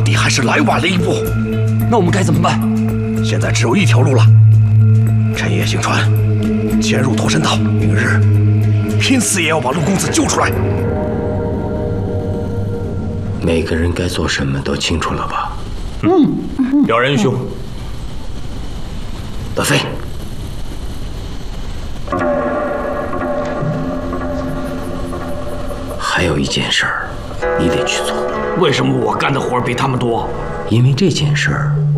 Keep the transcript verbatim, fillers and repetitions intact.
底还是来晚了一步。 那我们该怎么办？ 现在只有一条路了，趁夜行船，潜入脱身岛，明日拼死也要把陆公子救出来。 每个人该做什么都清楚了吧？ 嗯，姚仁兄， 德飞，还有一件事儿，你得去做。 为什么我干的活比他们多？ 因为这件事儿